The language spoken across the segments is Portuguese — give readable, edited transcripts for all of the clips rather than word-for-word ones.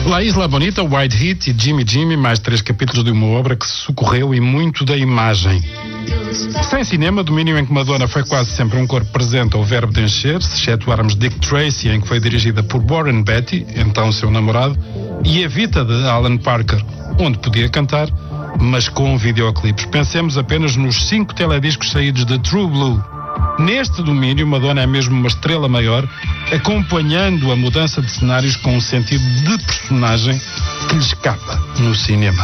La Isla Bonita, White Heat e Jimmy Jimmy, mais 3 capítulos de uma obra que se socorreu e muito da imagem. Sem cinema, domínio em que Madonna foi quase sempre um corpo presente ao verbo de encher, se excetuarmos Dick Tracy, em que foi dirigida por Warren Beatty, então seu namorado, e Evita, de Alan Parker, onde podia cantar, mas com videoclipes. Pensemos apenas nos 5 telediscos saídos de True Blue. Neste domínio, Madonna é mesmo uma estrela maior, acompanhando a mudança de cenários com um sentido de personagem que lhe escapa no cinema.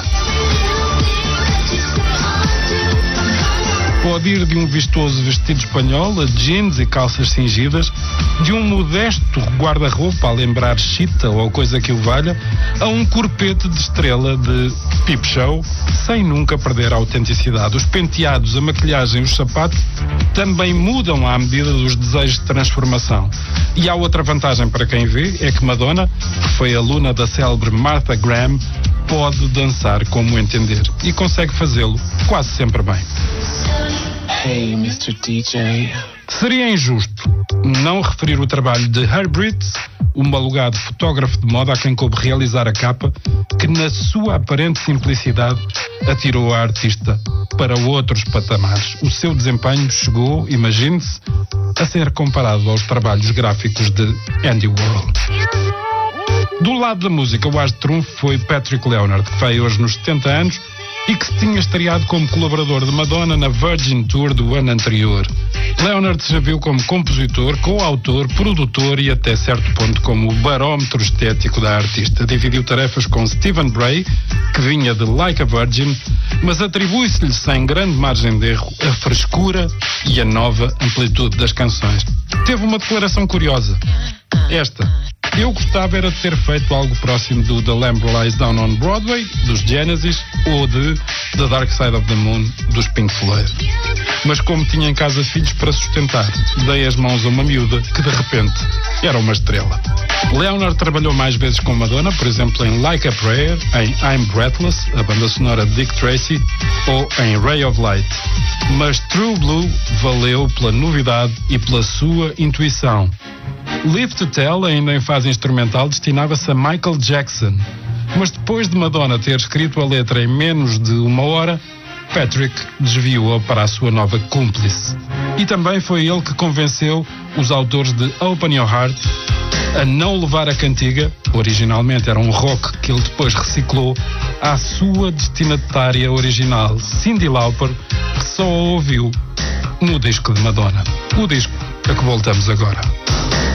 Pode ir de um vistoso vestido espanhol a jeans e calças cingidas, de um modesto guarda-roupa a lembrar Chita ou coisa que o valha, a um corpete de estrela de Peep Show, sem nunca perder a autenticidade. Os penteados, a maquilhagem e os sapatos também mudam à medida dos desejos de transformação. E há outra vantagem para quem vê, é que Madonna, que foi aluna da célebre Martha Graham, pode dançar como entender e consegue fazê-lo quase sempre bem. Hey, Mr. DJ. Seria injusto não referir o trabalho de Herb Ritts, o malugado fotógrafo de moda a quem coube realizar a capa, que na sua aparente simplicidade atirou a artista para outros patamares. O seu desempenho chegou, imagine-se, a ser comparado aos trabalhos gráficos de Andy Warhol. Do lado da música, o as de trunfo foi Patrick Leonard, que veio hoje nos 70 anos e que se tinha estreado como colaborador de Madonna na Virgin Tour do ano anterior. Leonard se já viu como compositor, coautor, produtor e até certo ponto como o barómetro estético da artista. Dividiu tarefas com Stephen Bray, que vinha de Like a Virgin, mas atribui-se-lhe sem grande margem de erro a frescura e a nova amplitude das canções. Teve uma declaração curiosa. Esta: eu gostava era de ter feito algo próximo do The Lamb Lies Down on Broadway, dos Genesis, ou de The Dark Side of the Moon, dos Pink Floyd. Mas como tinha em casa filhos para sustentar, dei as mãos a uma miúda que de repente era uma estrela. Leonard trabalhou mais vezes com Madonna, por exemplo em Like a Prayer, em I'm Breathless, a banda sonora de Dick Tracy, ou em Ray of Light. Mas True Blue valeu pela novidade e pela sua intuição. Live to Tell, ainda em fase instrumental, destinava-se a Michael Jackson. Mas depois de Madonna ter escrito a letra em menos de uma hora, Patrick desviou-a para a sua nova cúmplice. E também foi ele que convenceu os autores de Open Your Heart a não levar a cantiga, originalmente era um rock que ele depois reciclou, à sua destinatária original, Cyndi Lauper, que só a ouviu no disco de Madonna. O disco a que voltamos agora.